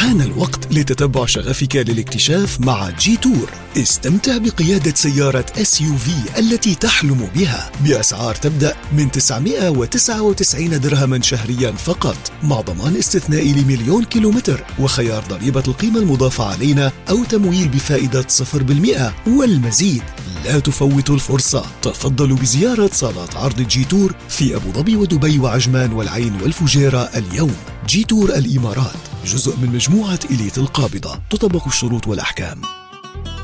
حان الوقت لتتبع شغفك للاكتشاف مع جي تور. استمتع بقيادة سيارة SUV التي تحلم بها بأسعار تبدأ من 999 درهما شهريا فقط، مع ضمان استثنائي ل1,000,000 كيلومتر وخيار ضريبة القيمة المضافة علينا أو تمويل بفائدة 0% والمزيد. لا تفوتوا الفرصة، تفضلوا بزيارة صالات عرض جي تور في أبو ظبي ودبي وعجمان والعين والفجيرة اليوم. جي تور الإمارات جزء من مجموعة إليت القابضة، تطبق الشروط والأحكام.